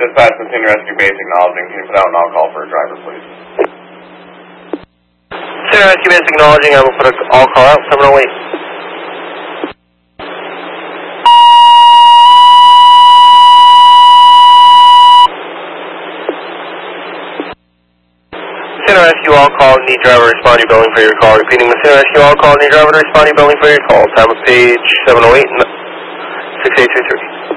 Dispatch, Continue Rescue Base acknowledging. Can you put out an all-call for a driver, please? Continue Rescue Base acknowledging. I will put an all-call out. 708. Continue Rescue all-call. Need driver to respond to your billing for your call. Repeating, Continue Rescue all-call. Need driver to respond to your billing for your call. Time of page 708 and 6823.